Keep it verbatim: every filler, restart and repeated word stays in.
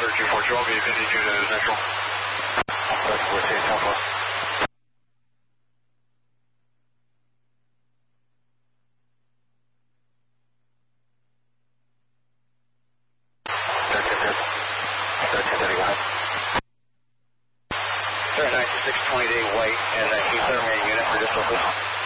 two four two, I'll be fifty-two to neutral. That's fourteen, ten four. thirteen thirty. thirteen thirty, go ahead. Sir, ninety-six twenty-eight white, and uh, keep serving a unit for just over.